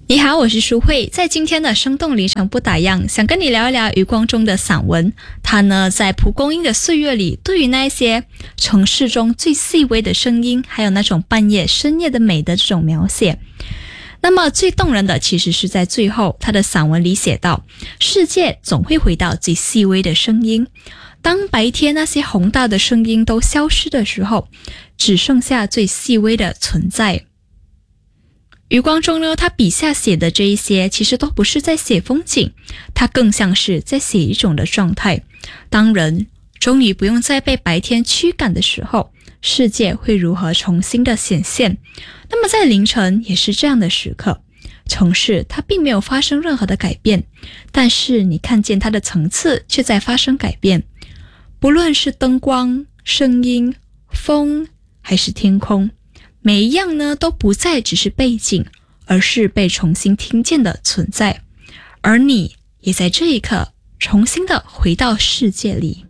你好，我是淑慧，在今天的生动里程不打烊，想跟你聊一聊余光中的散文。他呢，在蒲公英的岁月里，对于那些城市中最细微的声音，还有那种半夜深夜的美的这种描写。那么最动人的其实是在最后，他的散文里写道，世界总会回到最细微的声音。当白天那些宏大的声音都消失的时候，只剩下最细微的存在。余光中呢，他笔下写的这一些其实都不是在写风景，他更像是在写一种的状态。当人终于不用再被白天驱赶的时候，世界会如何重新的显现？那么在凌晨也是这样的时刻，城市它并没有发生任何的改变，但是你看见它的层次却在发生改变。不论是灯光、声音、风还是天空，每一样呢都不再只是背景，而是被重新听见的存在。而你也在这一刻重新的回到世界里。